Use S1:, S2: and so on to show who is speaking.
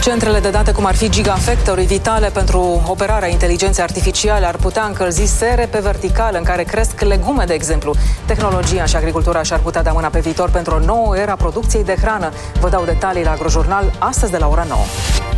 S1: Centrele de date, cum ar fi gigafactory, vitale pentru operarea inteligenței artificiale, ar putea încălzi sere pe verticală în care cresc legume, de exemplu. Tehnologia și agricultura și-ar putea da mâna pe viitor pentru o nouă era producției de hrană. Vă dau detalii la Agrojurnal astăzi de la ora 9.